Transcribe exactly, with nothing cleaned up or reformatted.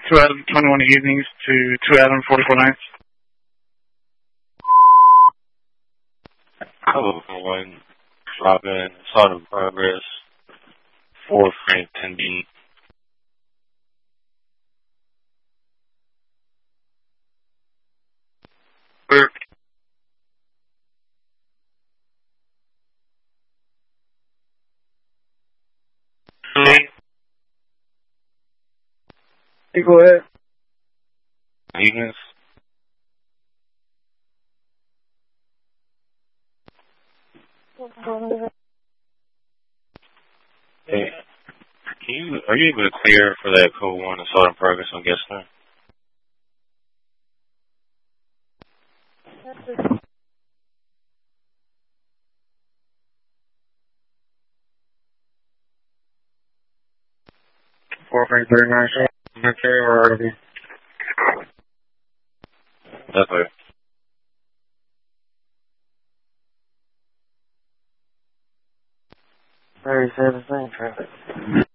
two Adam, twenty-one evenings to two Adam, forty-four nights. Hello, everyone. Drop in, start in progress, four frame ten B. Hey, go ahead. Evenings. Hey, can you, are you able to clear for that code one and start in progress on Gessner? four frame thirty-nine, okay, or R V? That's right. thirty-seven, same traffic.